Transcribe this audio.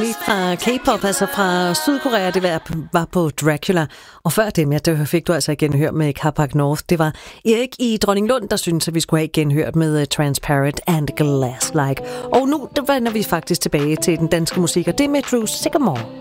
Fra K-pop, altså fra Sydkorea, det var på Dracula. Og før det med, det fik du altså genhørt med Carpac North. Det var Erik i Dronninglund, der syntes, at vi skulle have genhørt med Transparent and Glass-like. Og nu vender vi faktisk tilbage til den danske musik, og det er med Drew Sycamore.